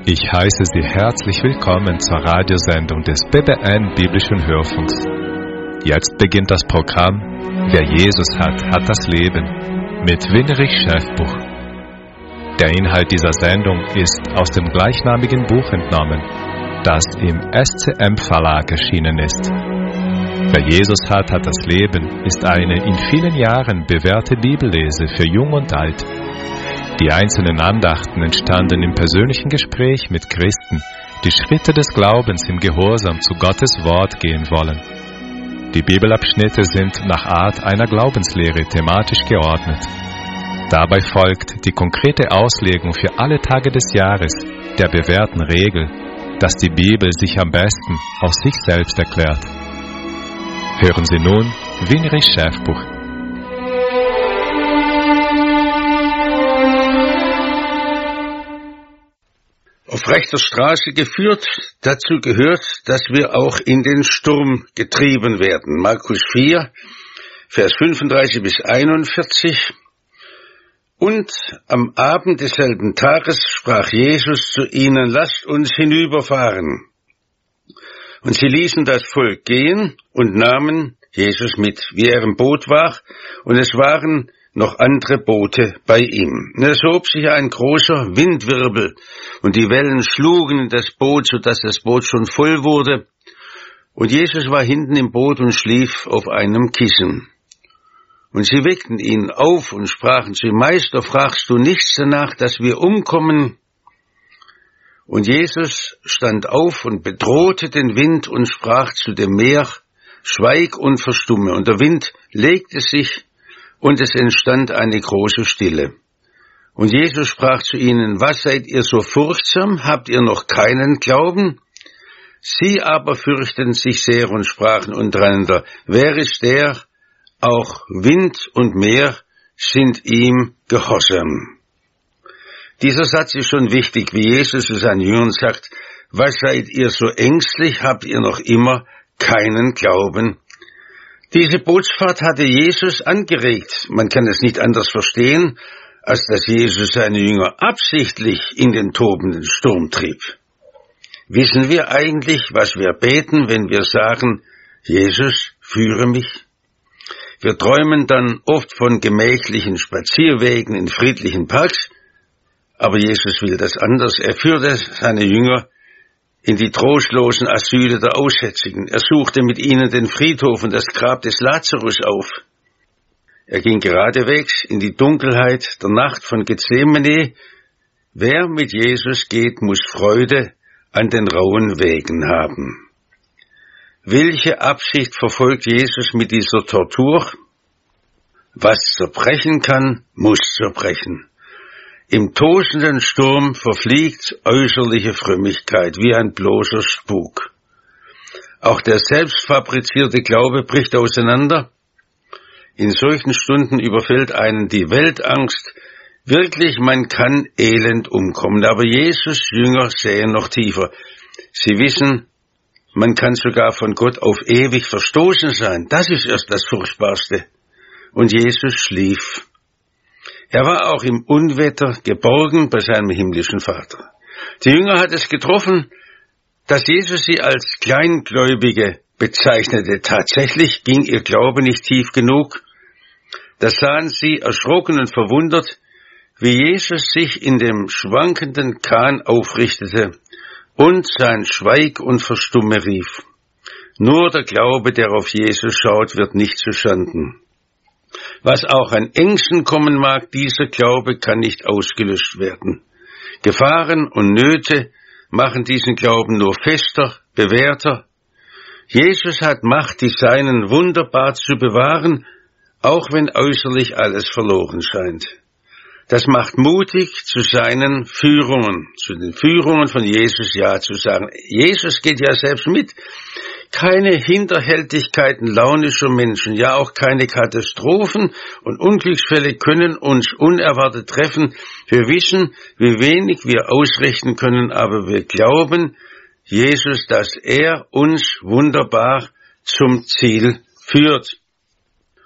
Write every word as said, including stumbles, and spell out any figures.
Ich heiße Sie herzlich willkommen zur Radiosendung des B B N Biblischen Hörfunks. Jetzt beginnt das Programm Wer Jesus hat, hat das Leben mit Winnerich Schäfbuch. Der Inhalt dieser Sendung ist aus dem gleichnamigen Buch entnommen, das im S C M Verlag erschienen ist. Wer Jesus hat, hat das Leben ist eine in vielen Jahren bewährte Bibellese für Jung und Alt. Die einzelnen Andachten entstanden im persönlichen Gespräch mit Christen, die Schritte des Glaubens im Gehorsam zu Gottes Wort gehen wollen. Die Bibelabschnitte sind nach Art einer Glaubenslehre thematisch geordnet. Dabei folgt die konkrete Auslegung für alle Tage des Jahres der bewährten Regel, dass die Bibel sich am besten aus sich selbst erklärt. Hören Sie nun Winnerich Schäfbuch. Auf rechter Straße geführt, dazu gehört, dass wir auch in den Sturm getrieben werden. Markus vier, Vers fünfunddreißig bis einundvierzig. Und am Abend desselben Tages sprach Jesus zu ihnen, lasst uns hinüberfahren. Und sie ließen das Volk gehen und nahmen Jesus mit, wie er im Boot war, und es waren noch andere Boote bei ihm. Und es hob sich ein großer Windwirbel, und die Wellen schlugen in das Boot, sodass das Boot schon voll wurde. Und Jesus war hinten im Boot und schlief auf einem Kissen. Und sie weckten ihn auf und sprachen zu ihm, Meister, fragst du nichts danach, dass wir umkommen? Und Jesus stand auf und bedrohte den Wind und sprach zu dem Meer, schweig und verstumme. Und der Wind legte sich, und es entstand eine große Stille. Und Jesus sprach zu ihnen, was seid ihr so furchtsam? Habt ihr noch keinen Glauben? Sie aber fürchteten sich sehr und sprachen untereinander, wer ist der? Auch Wind und Meer sind ihm gehorsam. Dieser Satz ist schon wichtig, wie Jesus zu seinen Jüngern sagt, was seid ihr so ängstlich? Habt ihr noch immer keinen Glauben? Diese Bootsfahrt hatte Jesus angeregt. Man kann es nicht anders verstehen, als dass Jesus seine Jünger absichtlich in den tobenden Sturm trieb. Wissen wir eigentlich, was wir beten, wenn wir sagen, Jesus, führe mich? Wir träumen dann oft von gemächlichen Spazierwegen in friedlichen Parks, aber Jesus will das anders. Er führte seine Jünger in die trostlosen Asyle der Aussätzigen. Er suchte mit ihnen den Friedhof und das Grab des Lazarus auf. Er ging geradewegs in die Dunkelheit der Nacht von Gethsemane. Wer mit Jesus geht, muss Freude an den rauen Wegen haben. Welche Absicht verfolgt Jesus mit dieser Tortur? Was zerbrechen kann, muss zerbrechen. Im tosenden Sturm verfliegt äußerliche Frömmigkeit wie ein bloßer Spuk. Auch der selbstfabrizierte Glaube bricht auseinander. In solchen Stunden überfällt einen die Weltangst. Wirklich, man kann elend umkommen. Aber Jesus' Jünger sehen noch tiefer. Sie wissen, man kann sogar von Gott auf ewig verstoßen sein. Das ist erst das Furchtbarste. Und Jesus schlief. Er war auch im Unwetter geborgen bei seinem himmlischen Vater. Die Jünger hat es getroffen, dass Jesus sie als Kleingläubige bezeichnete. Tatsächlich ging ihr Glaube nicht tief genug. Da sahen sie erschrocken und verwundert, wie Jesus sich in dem schwankenden Kahn aufrichtete und sein Schweig und Verstumme rief. Nur der Glaube, der auf Jesus schaut, wird nicht zuschanden. Was auch an Ängsten kommen mag, dieser Glaube kann nicht ausgelöscht werden. Gefahren und Nöte machen diesen Glauben nur fester, bewährter. Jesus hat Macht, die Seinen wunderbar zu bewahren, auch wenn äußerlich alles verloren scheint. Das macht mutig, zu seinen Führungen, zu den Führungen von Jesus Ja zu sagen. Jesus geht ja selbst mit. Keine Hinterhältigkeiten launischer Menschen, ja auch keine Katastrophen und Unglücksfälle können uns unerwartet treffen. Wir wissen, wie wenig wir ausrichten können, aber wir glauben, Jesus, dass er uns wunderbar zum Ziel führt.